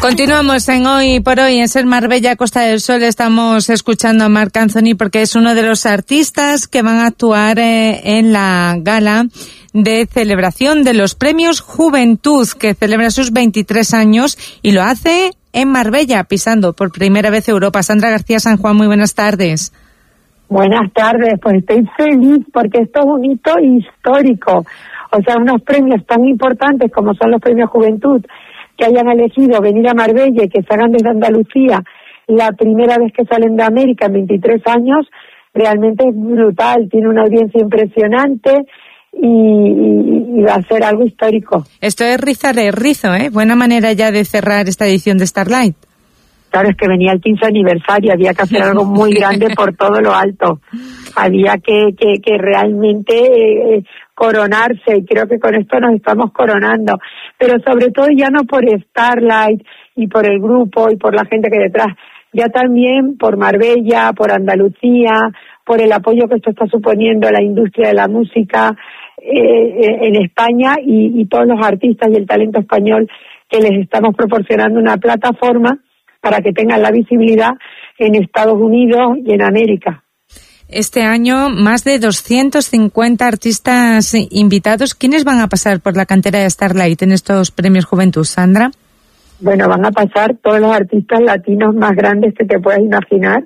Continuamos en Hoy por Hoy, en Ser Marbella, Costa del Sol. Estamos escuchando a Marc Anthony porque es uno de los artistas que van a actuar en la gala de celebración de los Premios Juventud, que celebra sus 23 años y lo hace en Marbella, pisando por primera vez Europa. Sandra García San Juan, muy buenas tardes. Buenas tardes, pues estoy feliz porque esto es un hito histórico. O sea, unos premios tan importantes como son los Premios Juventud, que hayan elegido venir a Marbella y que se hagan desde Andalucía la primera vez que salen de América en 23 años, realmente es brutal, tiene una audiencia impresionante y va a ser algo histórico. Esto es rizar el rizo, ¿eh? Buena manera ya de cerrar esta edición de Starlight. Claro, es que venía el 15 aniversario, había que hacer algo muy grande por todo lo alto. Había que realmente coronarse, y creo que con esto nos estamos coronando. Pero sobre todo ya no por Starlight y por el grupo y por la gente que hay detrás, ya también por Marbella, por Andalucía, por el apoyo que esto está suponiendo a la industria de la música en España y todos los artistas y el talento español que les estamos proporcionando una plataforma para que tengan la visibilidad en Estados Unidos y en América. Este año, más de 250 artistas invitados. ¿Quiénes van a pasar por la cantera de Starlight en estos Premios Juventud, Sandra? Bueno, van a pasar todos los artistas latinos más grandes que te puedas imaginar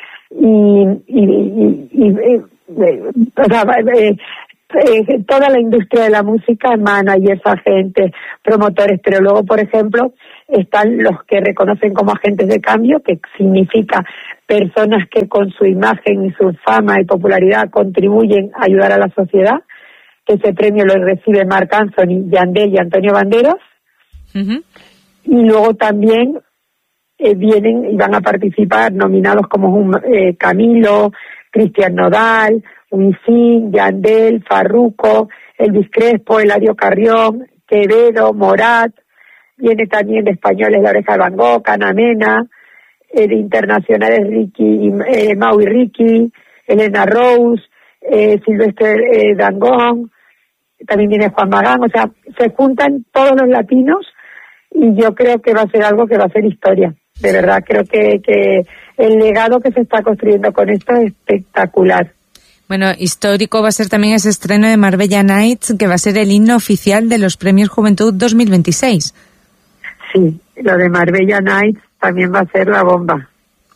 toda la industria de la música, managers, agentes, promotores, pero luego, por ejemplo, están los que reconocen como agentes de cambio, que significa personas que con su imagen y su fama y popularidad contribuyen a ayudar a la sociedad, que ese premio lo recibe Marc Anthony, Yandel y Antonio Banderas. Uh-huh. Y luego también vienen y van a participar nominados como Camilo, Cristian Nodal, Wisin, Yandel, Farruko, Elvis Crespo, Eladio Carrión, Quevedo, Morat. Viene también de españoles La Oreja de Van Gogh, Ana Mena, de internacionales Mau y Ricky, Elena Rose, Silvestre Dangond, también viene Juan Magán. O sea, se juntan todos los latinos y yo creo que va a ser algo que va a ser historia. De verdad, creo que el legado que se está construyendo con esto es espectacular. Bueno, histórico va a ser también ese estreno de Marbella Nights, que va a ser el himno oficial de los Premios Juventud 2026. Sí, lo de Marbella Nights también va a ser la bomba.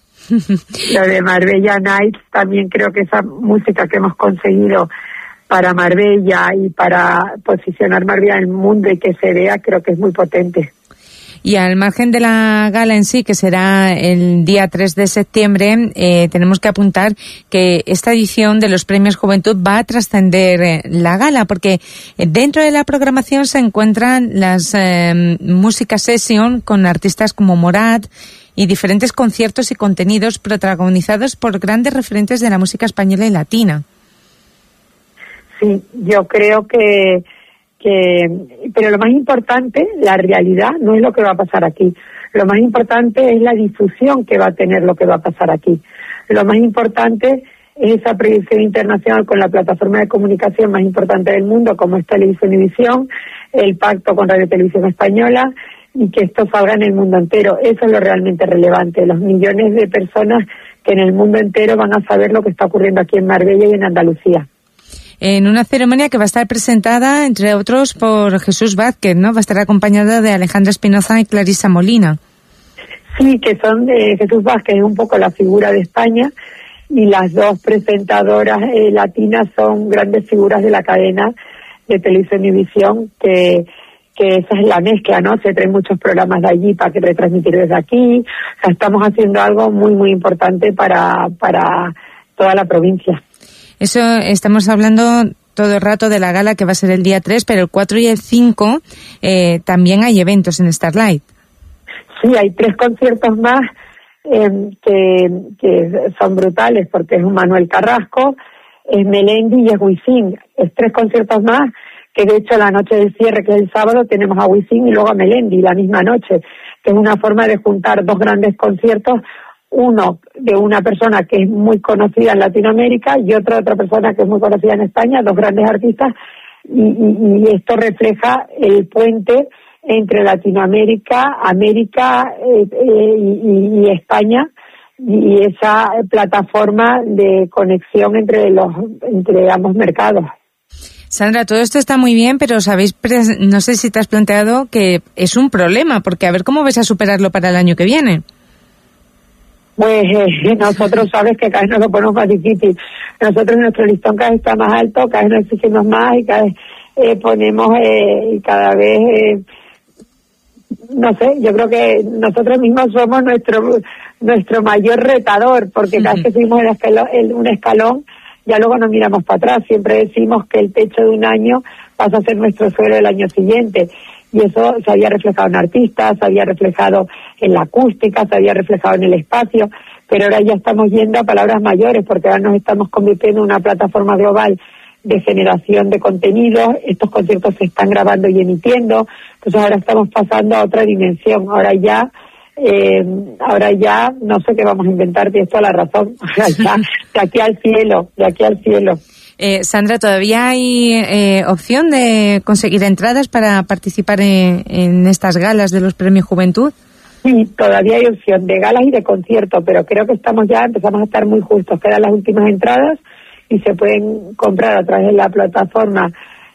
Lo de Marbella Nights también creo que esa música que hemos conseguido para Marbella y para posicionar Marbella en el mundo y que se vea, creo que es muy potente. Y al margen de la gala en sí, que será el día 3 de septiembre, tenemos que apuntar que esta edición de los Premios Juventud va a trascender la gala, porque dentro de la programación se encuentran las música session con artistas como Morat y diferentes conciertos y contenidos protagonizados por grandes referentes de la música española y latina. Sí, yo creo que pero lo más importante, la realidad, no es lo que va a pasar aquí. Lo más importante es la difusión que va a tener lo que va a pasar aquí. Lo más importante es esa proyección internacional con la plataforma de comunicación más importante del mundo, como es Televisión y Visión, el pacto con Radio Televisión Española, y que esto salga en el mundo entero. Eso es lo realmente relevante. Los millones de personas que en el mundo entero van a saber lo que está ocurriendo aquí en Marbella y en Andalucía. En una ceremonia que va a estar presentada, entre otros, por Jesús Vázquez, ¿no? Va a estar acompañada de Alejandra Espinoza y Clarisa Molina. Sí, que son Jesús Vázquez, es un poco la figura de España, y las dos presentadoras latinas son grandes figuras de la cadena de Televisión y Visión, que esa es la mezcla, ¿no? Se traen muchos programas de allí para que retransmitir desde aquí. O sea, estamos haciendo algo muy, muy importante para toda la provincia. Eso estamos hablando todo el rato de la gala, que va a ser el día 3, pero el 4 y el 5 también hay eventos en Starlight. Sí, hay 3 conciertos más que son brutales, porque es un Manuel Carrasco, es Melendi y es Wisin. Es 3 conciertos más, que de hecho la noche del cierre, que es el sábado, tenemos a Wisin y luego a Melendi la misma noche, que es una forma de juntar 2 grandes conciertos, uno de una persona que es muy conocida en Latinoamérica y otra persona que es muy conocida en España, 2 grandes artistas, y esto refleja el puente entre Latinoamérica, América y España, y esa plataforma de conexión entre ambos mercados. Sandra, todo esto está muy bien, pero no sé si te has planteado que es un problema, porque a ver cómo vas a superarlo para el año que viene. Pues nosotros sabes que cada vez nos lo ponemos más difícil. Nosotros nuestro listón cada vez está más alto, cada vez nos exigimos más y cada vez ponemos y cada vez no sé, yo creo que nosotros mismos somos nuestro mayor retador, porque cada vez que subimos un escalón ya luego nos miramos para atrás. Siempre decimos que el techo de un año pasa a ser nuestro suelo del año siguiente, y eso se había reflejado en artistas, se había reflejado en la acústica, se había reflejado en el espacio, pero ahora ya estamos yendo a palabras mayores, porque ahora nos estamos convirtiendo en una plataforma global de generación de contenidos. Estos conciertos se están grabando y emitiendo, entonces ahora estamos pasando a otra dimensión. Ahora ya no sé qué vamos a inventar, tienes toda la razón. Ahora ya, de aquí al cielo. Sandra, ¿todavía hay opción de conseguir entradas para participar en estas galas de los Premios Juventud? Sí, todavía hay opción de galas y de conciertos, pero creo que empezamos a estar muy justos. Quedan las últimas entradas y se pueden comprar a través de la plataforma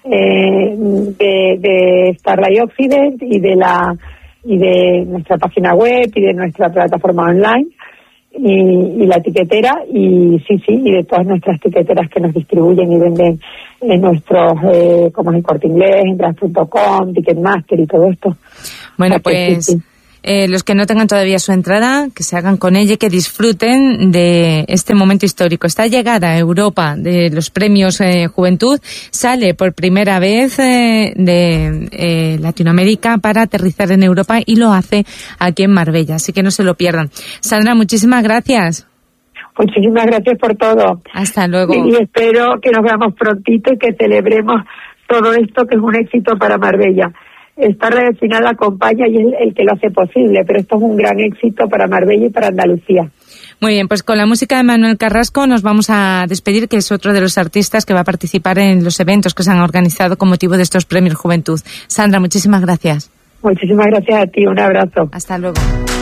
de Starlight Occident y de nuestra página web y de nuestra plataforma online y la tiquetera, y y de todas nuestras tiqueteras que nos distribuyen y venden en nuestros como es el Corte Inglés, Entras.com, Ticketmaster y todo esto. Bueno, pues sí. Los que no tengan todavía su entrada, que se hagan con ella y que disfruten de este momento histórico. Esta llegada a Europa de los Premios Juventud sale por primera vez de Latinoamérica para aterrizar en Europa, y lo hace aquí en Marbella, así que no se lo pierdan. Sandra, muchísimas gracias. Muchísimas gracias por todo. Hasta luego. Y espero que nos veamos prontito y que celebremos todo esto, que es un éxito para Marbella. Esta red al final la acompaña y es el que lo hace posible, pero esto es un gran éxito para Marbella y para Andalucía. Muy bien, pues con la música de Manuel Carrasco nos vamos a despedir, que es otro de los artistas que va a participar en los eventos que se han organizado con motivo de estos Premios Juventud. Sandra, muchísimas gracias. Muchísimas gracias a ti, un abrazo. Hasta luego.